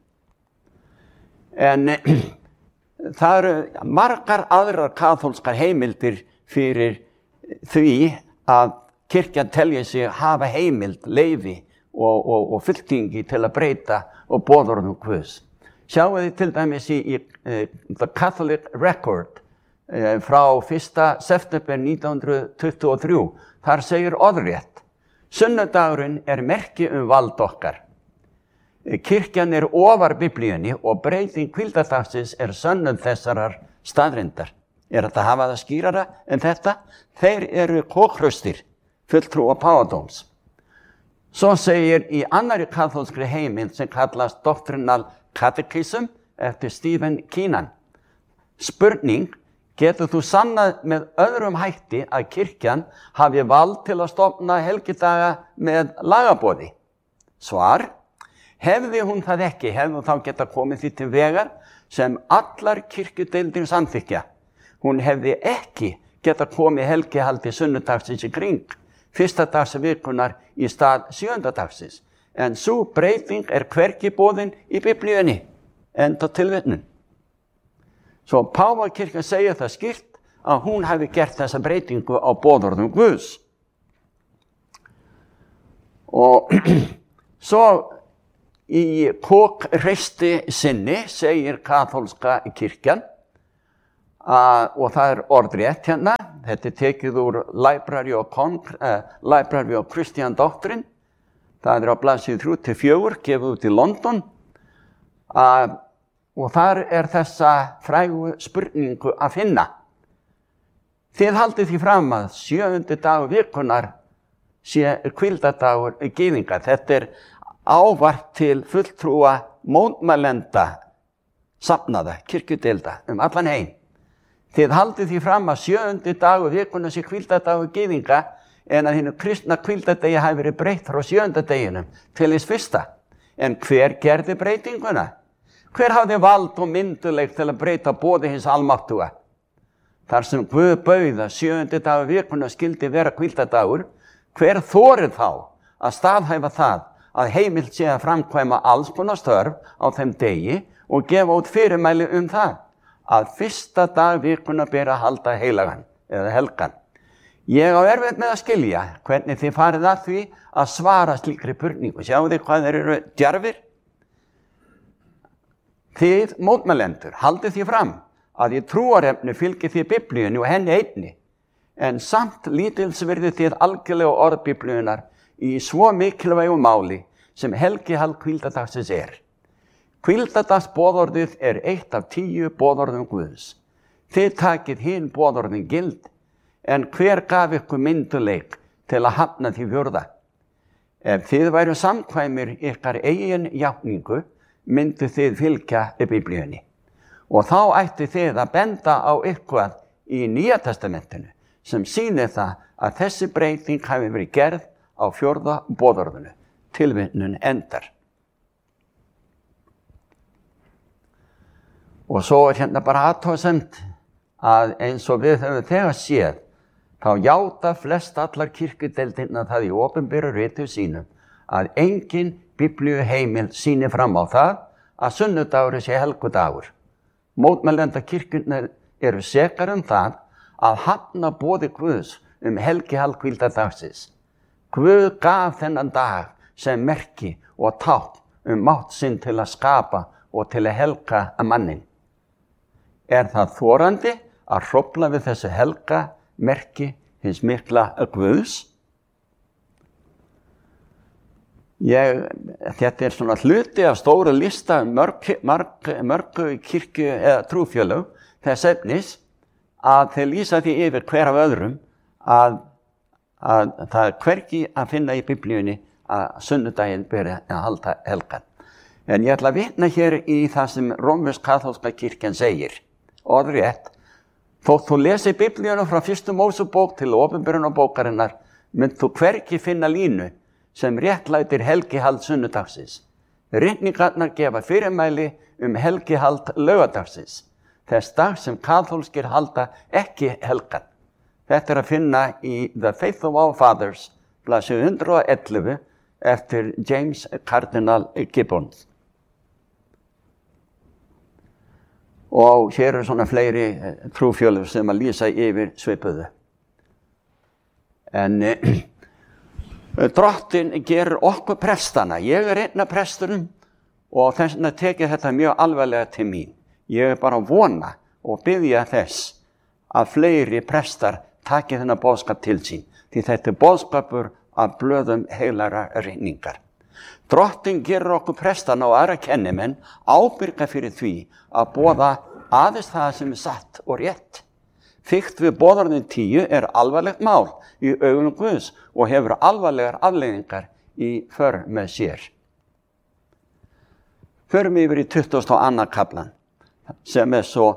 En það eru margar aðrar kaþólskar heimildir fyrir því að kirkjan telji sig hafa heimild, leyfi og fylkingi til að breyta og boðorðum Guðs. Sjáu þið til dæmis í The Catholic Record frá 1. september 1923. Þar segir orðrétt, sunnudagurinn er merki vald okkar. Kirkjan er ofar biblíunni og breyting hvíldardagsins er sönnun þessarar staðrindar. Er þetta að hafa það skýrara en þetta? Þeir eru kókhraustir, fulltrúa páfadóms. Svo segir í annarri kaþólskri heimild sem kallast Doctrinal Catechism eftir Stephen Keenan. Spurning, getur þú sannað með öðrum hætti að kirkjan hafi vald til að stofna helgidaga með lagaboði? Svar, hefði hún það ekki, hefði hún þá geta komið því til vegar sem allar kirkjudeildir samþykkja. Hún hefði ekki geta komið helgihaldi sunnudagsins í kring, 1. dags vikunar í stað 7. dagsins. En sú breyting er hvergi boðin í biblíunni, enda tilvitnun. Svo páfakirkjan segir það skýrt að hún hafi gert þessa breytingu á boðorðum Guðs. Og svo í kokreisti sinni segir kaþólska kirkjan, og það er orðrétt hérna, þetta er tekið úr Library of Christian Doctrine, það er á blaðsíðu 3-4, gefið út í London, og þar er þessa frægu spurningu að finna. Þið haldið því fram að 7. dagur vikunar sé hvíldardagur gyðinga. Þetta er ávarp til fulltrúa mótmælenda safnaða, kirkjudeilda allan heim. Þið haldið því fram að 7. dagur vikunar sé hvíldardagur gyðinga en að hinu kristna hvíldardegi hafi verið breytt frá 7. deginum til hins 1. En hver gerði breytinguna? Hver hafði vald og mynduleik til að breyta boði hins almáttuga? Þar sem Guð bauð að 7. dagur vikunar skyldi vera hvíldardagur, hver þorir þá að staðhæfa það að heimilt sé að framkvæma alls konar störf á þeim degi og gefa út fyrirmæli það að 1. dag vikunar ber að halda heilagan eða helgan. Ég á erfitt með að skilja hvernig þið farið að því að svara slíkri spurningu. Sjáu þið hvað þeir eru djarfir? Þið mótmælendur haldið því fram að í trúarefni fylgir þið Biblíunni og henni einni, en samt lítilsvirði þið algjörlega orð Biblíunnar í svo mikilvægu máli sem helgihald hvíldardagsins er. Hvíldardagsboðorðið er 1 af 10 boðorðum Guðs. Þið takið hin boðorðin gild, en hver gaf ykkur mynduleik til að hafna því 4. Ef þið væru samkvæmir ykkar eigin játningu, myndu þið fylgja Biblíunni. Og þá ætti þið að benda á eitthvað í Nýja testamentinu sem sýnir það að þessi breyting hafi verið gerð á 4. boðorðinu. Tilvitnun endar. Og svo er hérna bara athugasemd að eins og við höfum þegar séð, þá játa flest allar kirkjudeildirnar það í opinberu ritum sínum að engin biblíuheimild sýnir fram á það að sunnudagur sé helgudagur. Mótmælenda kirkjurnar eru sekar það að hafna boði Guðs helgihald hvíldardagsins. Guð gaf þennan dag sem merki og tákn mátt sinn til að skapa og til að helga mannin. Er það þorandi að hrófla við þessu helga merki hins mikla Guðs? Þetta er svona hluti af stóra lista mörgu kirkju eða trúfélög þess efnis að þeir lýsa því yfir hver af öðrum að það er hvergi að finna í Biblíunni að sunnudaginn beri að halda helgan. En ég ætla að vitna hér í það sem rómversk-kaþólska kirkjan segir. Orðrétt, þótt þú lesi Biblíuna frá 1. Mósebók til opinberunarbókarinnar, mynd þú hvergi finna línu sem réttlætir helgihald sunnudagsins. Ritningarnar gefa fyrirmæli helgihald laugardagsins, þess dag sem kaþólskir halda ekki helgan. Þetta er að finna í The Faith of Our Fathers, blaðsíðu 111, eftir James Cardinal Gibbons. Og hér eru svona fleiri trúfélög sem að lýsa yfir svipuðu. En Drottin gerir okkur prestana. Ég er einn af prestunum og þess vegna tekið þetta mjög alvarlega til mín. Ég er bara að vona og biðja þess að fleiri prestar taki þennan boðskap til sín, því þetta er boðskapur af blöðum heilagra ritningar. Drottin gerir okkur prestana og aðra kennimenn ábyrga fyrir því að boða aðeins það sem er satt og rétt. Fikt við boðorðin 10 er alvarlegt mál í augum Guðs og hefur alvarlegar afleiðingar í för með sér. Förum yfir í 22. kaflan sem er svo,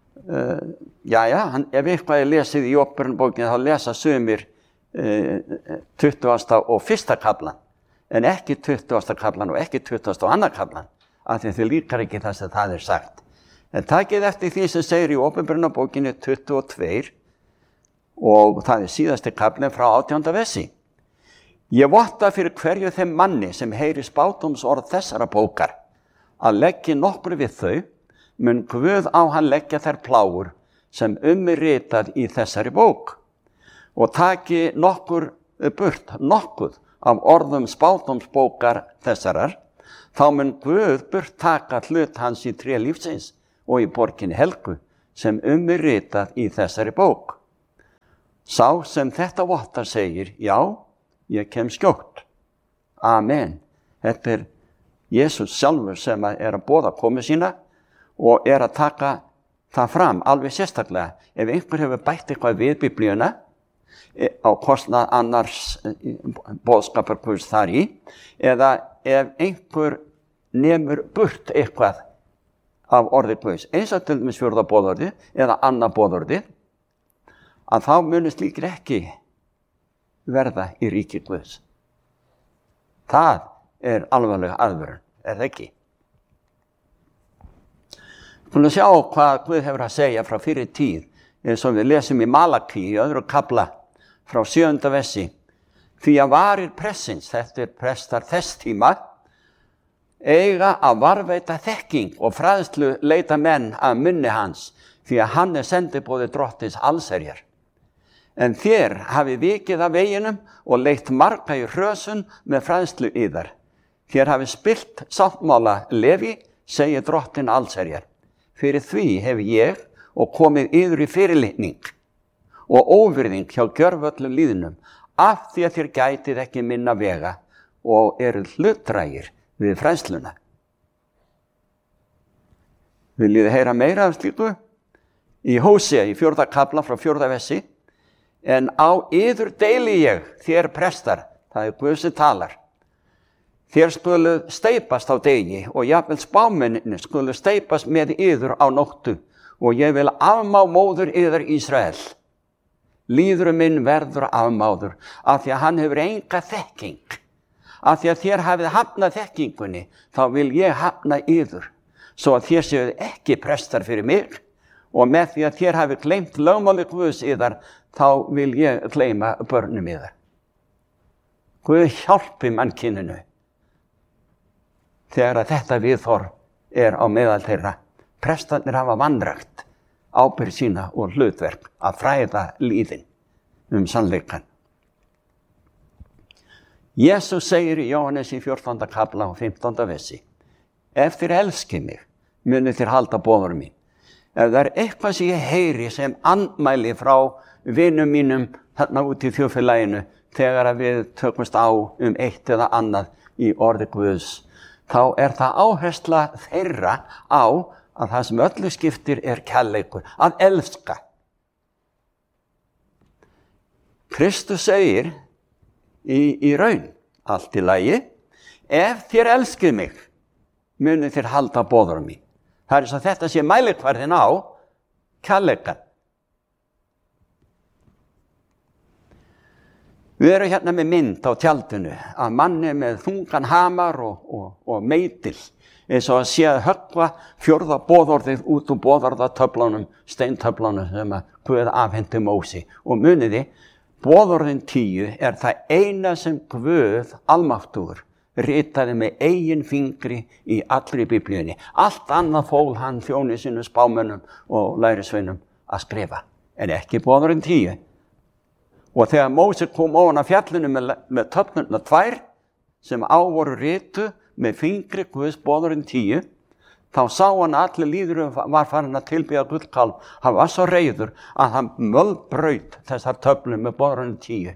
ef eitthvað er lesið í Opinberunarbókinni þá lesa sumir 20. og 1. kaflan en ekki 20. kaflan og ekki 22. kaflan af því þið líkar ekki það sem það er sagt. En takið eftir því sem segir í Opinberunarbókinni 22 og það er síðasti kaflinn frá 18. versi. Ég votta fyrir hverju þeim manni sem heyri spádómsorð þessara bókar að leggja nokkur við þau, mun Guð á hann leggja þær plágur sem er ritað í þessari bók og taki nokkuð af orðum spádómsbókar þessarar, þá mun Guð burt taka hlut hans í tré lífsins og í borginni helgu sem er ritað í þessari bók. Sá sem þetta vottar segir, já, ég kem skjótt. Amen. Þetta er Jesús sjálfur sem er að boða komu sína og er að taka það fram alveg sérstaklega. Ef einhver hefur bætt eitthvað við Biblíuna á kostnað annars boðskapar Guðs þar í, eða ef einhver nemur burt eitthvað af orði Guðs, eins og til dæmis fjórða boðorðið eða annað boðorðið, að þá muni slíkir ekki verða í ríki Guðs. Það er alvarleg aðvörun, er það ekki? Skulum sjá hvað Guð hefur að segja frá fyrri tíð, eins og við lesum í Malaki í öðru kafla frá 7. versi. Því að varir pressins, þetta er prestar þess tíma, eiga að varveita þekking og fræðslu leita menn af munni hans, því að hann er sendiboði drottins allsherjar. En þér hafi vikið af veginum og leitt marga í hrösun með fræðslu yðar. Þér hafi spillt sáttmála Leví, segir drottin allsherjar. Fyrir því hef ég og komið yður í fyrirlitning og óvirðing hjá gjörvöllum líðnum, af því að þér gætið ekki minna vega og eruð hlutdrægir við fræðsluna. Viljið þið heyra meira af slíku? Í Hósea, í 4. kafla frá 4. versi, en á yður deili ég, þér prestar, það er Guð sem talar. Þér skuluð steypast á degi og jafnvel spámennirnir skuluð steypast með yður á nóttu og ég vil afmá móður yður Ísrael. Líðurum minn verður afmáður af því að hann hefur enga þekking. Af því að þér hafið hafnað þekkingunni, þá vil ég hafna yður, svo að þér séuð ekki prestar fyrir mig og með því að þér hafið gleymt lögmáli Guðs yðar, þá vil ég gleyma börnum yðar. Guð hjálpi mannkyninu þegar að þetta viðhorf er á meðal þeirra. Prestarnir hafa vanrækt ábyrgð sína og hlutverk að fræða líðin sannleikann. Jesús segir í Jóhannes í 14. kafla og 15. versi, ef þér elskið mig, munið þér halda boðorð mín. Ef það er eitthvað sem ég heyri sem andmæli frá vinum mínum þarna út í þjóðfélaginu, þegar að við tökumst á eitt eða annað í orði Guðs, þá er það áhersla þeirra á að það sem öllu skiptir er kærleikur, að elska. Kristus segir í raun, allt í lagi, ef þér elskið mig, munið þér halda boðorð mín. Það er eins og þetta sé mælikvarðin á kærleikann. Við erum hérna með mynd á tjaldinu af manni með þungan hamar og meitil, eins og að sé að höggva 4. boðorðið út úr boðorðatöflunum, steintöflunum sem að Guð afhenti Mósi. Og muniði, boðorðin 10 er það eina sem Guð almáttugur ritaði með eigin fingri í allri Biblíunni. Allt annað fól hann þjóni sínum spámönnum og lærisveinum að skrifa, en ekki boðorðin 10. Og þegar Móse kom ofan af fjallinu með töflurnar 2 sem á voru ritu með fingri Guðs boðorðin 10, þá sá hann að allir líðurum var farin að tilbiðja gullkálf. Hann var svo reiður að hann mölbraut þessar töflur með boðorðin 10.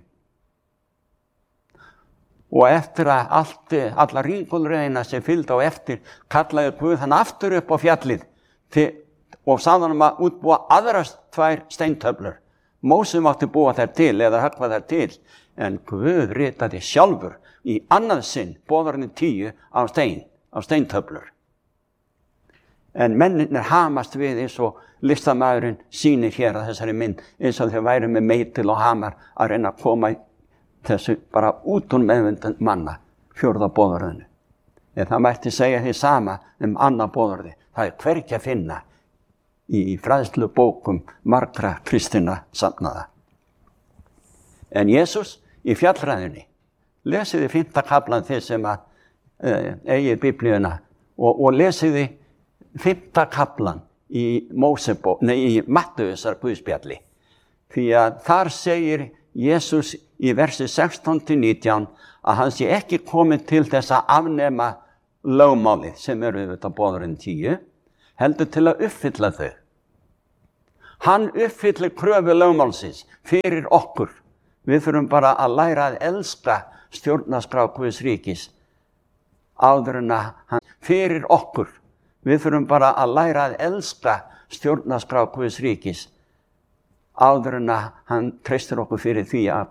Og eftir að allar ringulreina sem fylgdi á eftir, kallaði Guð hann aftur upp á fjallið og sagði hann að útbúa aðrar 2 steintöflur. Móse mátti búa þær til eða höggva þær til, en Guð ritaði sjálfur í annað sinn boðorðin 10 á steintöflur. En mennirnir hamast við eins og listamaðurinn sýnir hér að þessari mynd, eins og þeir væru með meitil og hamar að reyna að koma þessu bara út úr meðvindum manna, 4. boðorðinu. En það mætti segja því sama annað boðorði. Það er hvergi að finna í fræðslubókum margra kristinna safnaða. En Jesús í fjallræðunni, lesiði 5. kaflan þið sem að eigið Biblíuna og lesiði 5. kaflan í Mattheusar Guðspjalli, því að þar segir Jesus í versi 16-19 að hann sé ekki komið til þess að afnema lögmálið sem eru auðvitað boðurinn 10, heldur til að uppfylla þau. Hann uppfyllir kröfu lögmálsins fyrir okkur. Við þurfum bara að læra að elska stjórnarskrá Guðs ríkis áður en að hann fyrir okkur. Við þurfum bara að læra að elska stjórnarskrá Guðs ríkis áður en að hann treystir okkur fyrir því að